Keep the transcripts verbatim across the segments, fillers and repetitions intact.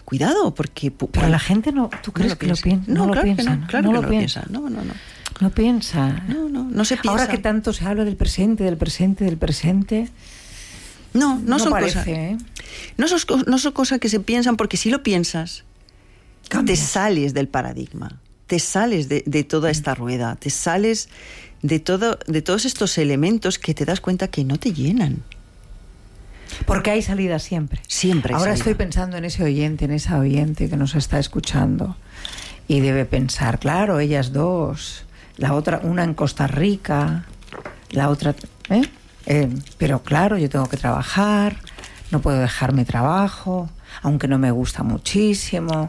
cuidado, porque... Pero la gente no... ¿Tú crees no lo que lo piensa? No, No, claro lo que piensa. no, claro no que lo no lo piensa. piensa. No, no, no. No piensa. No, no, no se piensa. Ahora que tanto se habla del presente, del presente, del presente... No, no, no son parece, cosas... ¿eh? No son, no son cosas que se piensan, porque si lo piensas, Cambias. te sales del paradigma, te sales de, de toda esta rueda, te sales de, todo, de todos estos elementos que te das cuenta que no te llenan. Porque hay salida siempre. Siempre hay Ahora salida. estoy pensando en ese oyente, en esa oyente que nos está escuchando y debe pensar, claro, ellas dos, la otra, una en Costa Rica, la otra... ¿eh? Eh, pero claro, yo tengo que trabajar, no puedo dejar mi trabajo, aunque no me gusta muchísimo.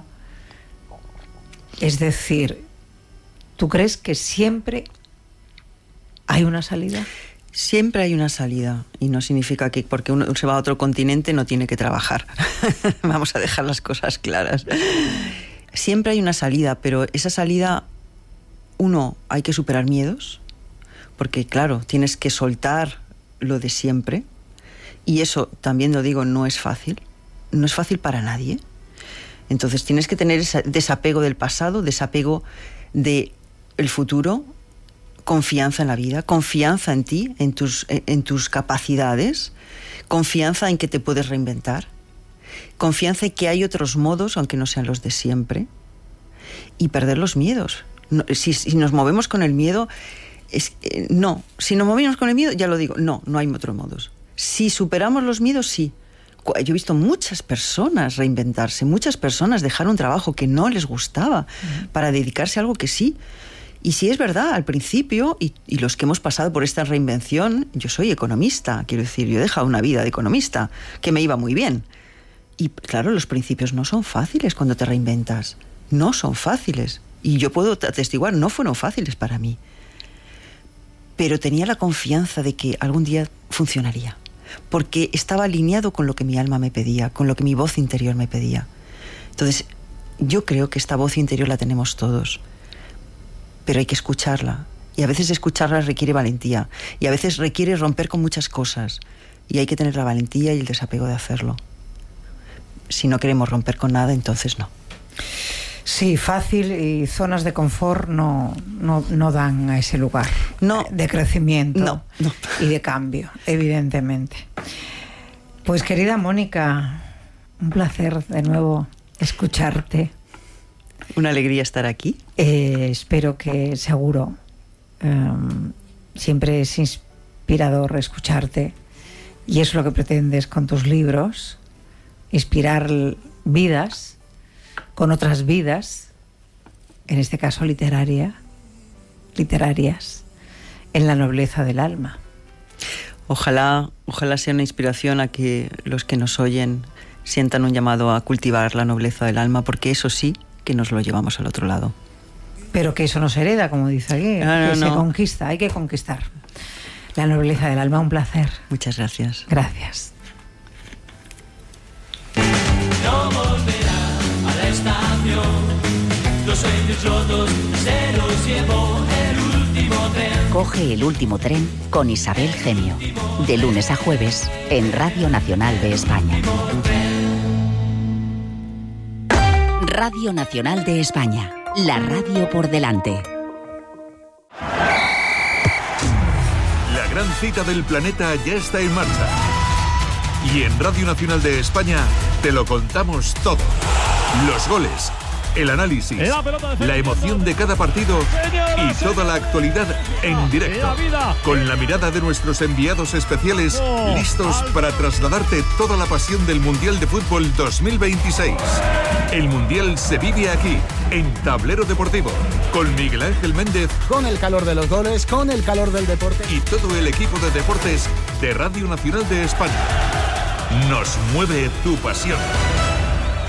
Es decir, ¿tú crees que siempre hay una salida? Siempre hay una salida, y no significa que porque uno se va a otro continente no tiene que trabajar. Vamos a dejar las cosas claras. Siempre hay una salida, pero esa salida, uno, hay que superar miedos, porque claro, tienes que soltar lo de siempre, y eso, también lo digo, no es fácil, no es fácil para nadie. Entonces tienes que tener ese desapego del pasado, desapego del futuro, confianza en la vida, confianza en ti, en tus, en tus capacidades, confianza en que te puedes reinventar, confianza en que hay otros modos, aunque no sean los de siempre, y perder los miedos. No, si, si nos movemos con el miedo, es, eh, no, si nos movemos con el miedo, ya lo digo, no, no hay otros modos. Si superamos los miedos, sí. Yo he visto muchas personas reinventarse, muchas personas dejar un trabajo que no les gustaba uh-huh. para dedicarse a algo que sí. Y sí es verdad, al principio, y, y los que hemos pasado por esta reinvención, yo soy economista, quiero decir, yo he dejado una vida de economista, que me iba muy bien. Y claro, los principios no son fáciles cuando te reinventas, no son fáciles. Y yo puedo atestiguar, no fueron fáciles para mí. Pero tenía la confianza de que algún día funcionaría, porque estaba alineado con lo que mi alma me pedía, con lo que mi voz interior me pedía. Entonces, yo creo que esta voz interior la tenemos todos, pero hay que escucharla, y a veces escucharla requiere valentía, y a veces requiere romper con muchas cosas, y hay que tener la valentía y el desapego de hacerlo. Si no queremos romper con nada, entonces no. Sí, fácil, y zonas de confort no, no, no dan a ese lugar no, de crecimiento no, no. y de cambio, evidentemente. Pues querida Mónica, un placer de nuevo escucharte. Una alegría estar aquí. Eh, espero que seguro eh, siempre es inspirador escucharte, y es lo que pretendes con tus libros, inspirar vidas con otras vidas, en este caso literaria, literarias, en la nobleza del alma. Ojalá, ojalá sea una inspiración a que los que nos oyen sientan un llamado a cultivar la nobleza del alma, porque eso sí que nos lo llevamos al otro lado. Pero que eso no se hereda, como dice aquí, no, no, que no. se conquista, hay que conquistar. La nobleza del alma, un placer. Muchas gracias. Gracias. No volverá a la estación, los sueños rotos se los llevó el último tren. Coge el último tren con Isabel Gemio, de lunes a jueves en Radio Nacional de España. Radio Nacional de España, la radio por delante. La gran cita del planeta ya está en marcha. Y en Radio Nacional de España te lo contamos todo. Los goles, el análisis, la emoción de cada partido y toda la actualidad en directo. Con la mirada de nuestros enviados especiales, listos para trasladarte toda la pasión del Mundial de Fútbol dos mil veintiséis. El Mundial se vive aquí, en Tablero Deportivo, con Miguel Ángel Méndez. Con el calor de los goles, con el calor del deporte. Y todo el equipo de deportes de Radio Nacional de España. Nos mueve tu pasión.